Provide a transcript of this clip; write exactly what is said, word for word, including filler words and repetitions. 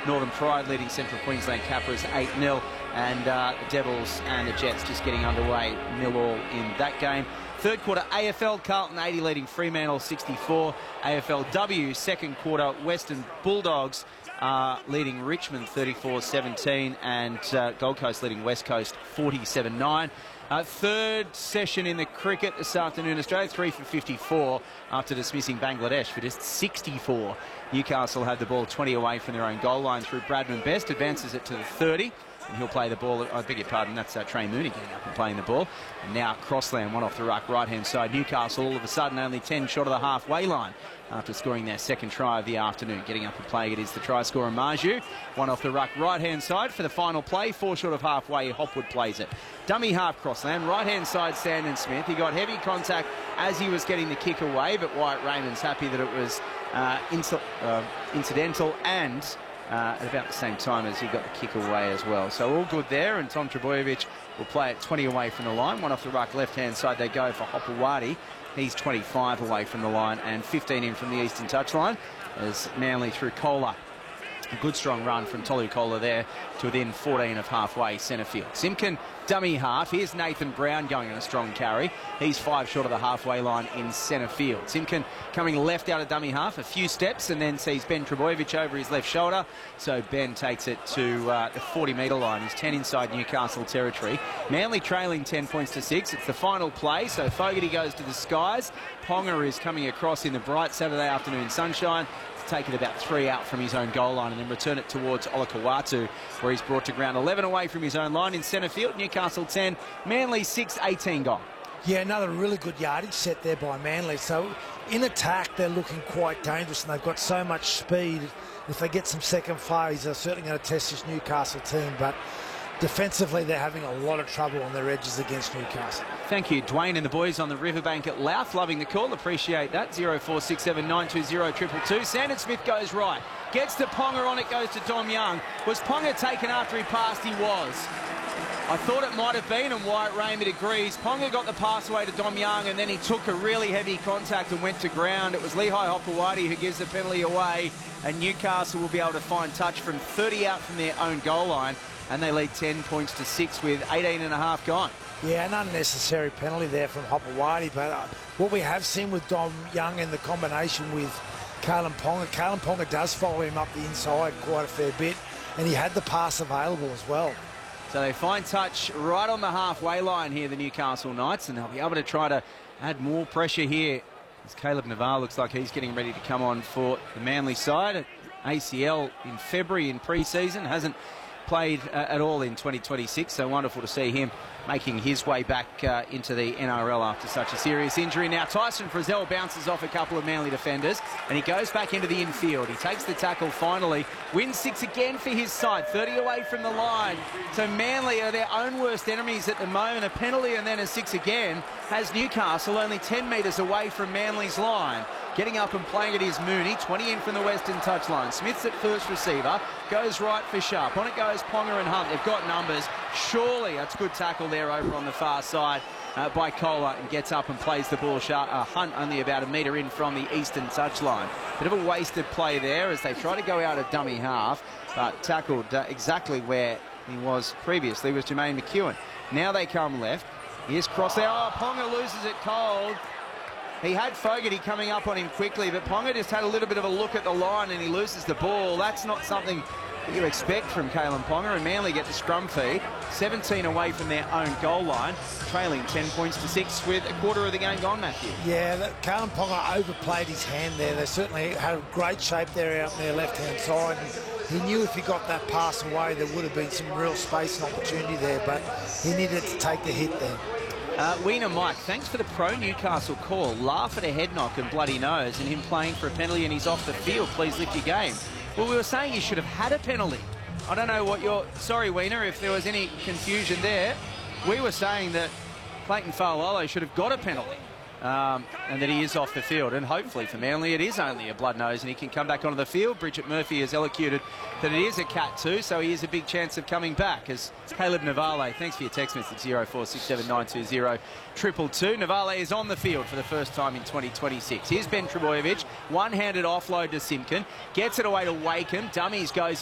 Northern Pride leading Central Queensland Capras eight nil, and uh, the Devils and the Jets just getting underway, nil all in that game. Third quarter A F L, Carlton eighty leading Fremantle sixty-four. A F L W second quarter, Western Bulldogs uh, leading Richmond thirty-four seventeen, and uh, Gold Coast leading West Coast forty-seven nine. Uh, third session in the cricket this afternoon. Australia three for fifty-four after dismissing Bangladesh for just sixty-four. Newcastle had the ball twenty away from their own goal line through Bradman Best, advances it to the thirty. And he'll play the ball. I beg your pardon, that's uh, Trey Mooney getting up and playing the ball. And now Crossland, one off the ruck, right-hand side. Newcastle all of a sudden only ten short of the halfway line after scoring their second try of the afternoon. Getting up and playing it is the try scorer Marju. One off the ruck, right-hand side for the final play. Four short of halfway, Hopwood plays it. Dummy half Crossland, right-hand side Sandon Smith. He got heavy contact as he was getting the kick away, but Wyatt Raymond's happy that it was uh, inc uh, incidental and Uh, at about the same time as he got the kick away as well. So all good there, and Tom Trbojevic will play it twenty away from the line. One off the ruck, left-hand side they go for Hopewadi. He's twenty-five away from the line and fifteen in from the eastern touchline as Manly through Kohler. A good strong run from Tolu Kohler there to within fourteen of halfway centre field. Simpkin, dummy half. Here's Nathan Brown going on a strong carry. He's five short of the halfway line in centre field. Simpkin coming left out of dummy half, a few steps, and then sees Ben Trbojevic over his left shoulder. So Ben takes it to uh, the forty metre line. He's ten inside Newcastle territory. Manly trailing ten points to six. It's the final play, so Fogarty goes to the skies. Ponga is coming across in the bright Saturday afternoon sunshine. Take it about three out from his own goal line and then return it towards Olakawatu, where he's brought to ground eleven away from his own line in centre field. Newcastle ten, Manly six, eighteen gone. Yeah, another really good yardage set there by Manly. So in attack, they're looking quite dangerous, and they've got so much speed. If they get some second fires, they're certainly going to test this Newcastle team, but defensively, they're having a lot of trouble on their edges against Newcastle. Thank you, Dwayne and the boys on the riverbank at Louth. Loving the call, appreciate that. zero four six seven nine two zero two two two. Sandon Smith goes right. Gets to Ponga on it, goes to Dom Young. Was Ponga taken after he passed? He was. I thought it might have been, and Wyatt Raymond agrees. Ponga got the pass away to Dom Young, and then he took a really heavy contact and went to ground. It was Lehigh Hopewadi who gives the penalty away, and Newcastle will be able to find touch from thirty out from their own goal line, and they lead ten points to six with eighteen and a half gone. Yeah, an unnecessary penalty there from Hopewadi, but uh, what we have seen with Dom Young and the combination with Kalyn Ponga, Kalyn Ponga does follow him up the inside quite a fair bit, and he had the pass available as well. So they find touch right on the halfway line here, the Newcastle Knights, and they'll be able to try to add more pressure here as Caleb Navar looks like he's getting ready to come on for the Manly side. A C L in February in pre-season, hasn't played uh, at all in twenty twenty-six, so wonderful to see him making his way back uh, into the N R L after such a serious injury. Now Tyson Frizzell bounces off a couple of Manly defenders and he goes back into the infield. He takes the tackle finally, wins six again for his side, thirty away from the line. So Manly are their own worst enemies at the moment. A penalty and then a six again has Newcastle only ten metres away from Manly's line. Getting up and playing it is Mooney, twenty in from the western touchline. Smith's at first receiver, goes right for Sharp. On it goes Ponga and Hunt. They've got numbers. Surely, that's a good tackle there over on the far side uh, by Kohler, and gets up and plays the ball sharp. Uh, Hunt only about a metre in from the eastern touchline. Bit of a wasted play there as they try to go out a dummy half, but tackled uh, exactly where he was previously was Jermaine McEwen. Now they come left. Here's Cross there. Oh, Ponga loses it cold. He had Fogarty coming up on him quickly, but Ponga just had a little bit of a look at the line and he loses the ball. That's not something that you expect from Kalyn Ponga, and Manly get the scrum feed. seventeen away from their own goal line, trailing ten points to six with a quarter of the game gone, Matthew. Yeah, that Kalyn Ponga overplayed his hand there. They certainly had a great shape there out on their left-hand side. And he knew if he got that pass away, there would have been some real space and opportunity there, but he needed to take the hit there. Uh, Wiener Mike, thanks for the pro Newcastle call. Laugh at a head knock and bloody nose and him playing for a penalty and he's off the field. Please lift your game. Well, we were saying he should have had a penalty. I don't know what you're... Sorry, Wiener, if there was any confusion there. We were saying that Clayton Fa'alolo should have got a penalty. Um, and that he is off the field, and hopefully for Manly it is only a blood nose and he can come back onto the field. Bridget Murphy has elocuted that it is a cat too, so he is a big chance of coming back. As Caleb Navale, thanks for your text message, zero four six seven nine two zero two two two. Navale is on the field for the first time in twenty twenty-six. Here's Ben Trbojevic, one-handed offload to Simpkin, gets it away to Wakeham, dummies goes